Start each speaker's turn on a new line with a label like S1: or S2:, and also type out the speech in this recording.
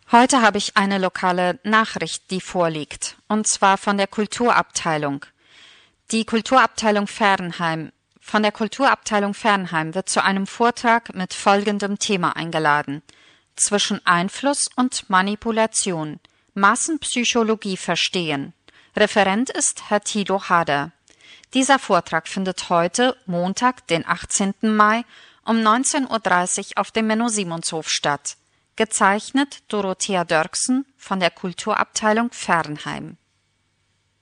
S1: Heute habe ich eine lokale Nachricht, die vorliegt, und zwar von der Kulturabteilung. Die Kulturabteilung Fernheim. Von der Kulturabteilung Fernheim wird zu einem Vortrag mit folgendem Thema eingeladen: Zwischen Einfluss und Manipulation. Massenpsychologie verstehen. Referent ist Herr Thilo Hader. Dieser Vortrag findet heute, Montag, den 18. Mai, um 19:30 Uhr auf dem Menno-Simons-Hof statt. Gezeichnet Dorothea Dörksen von der Kulturabteilung Fernheim.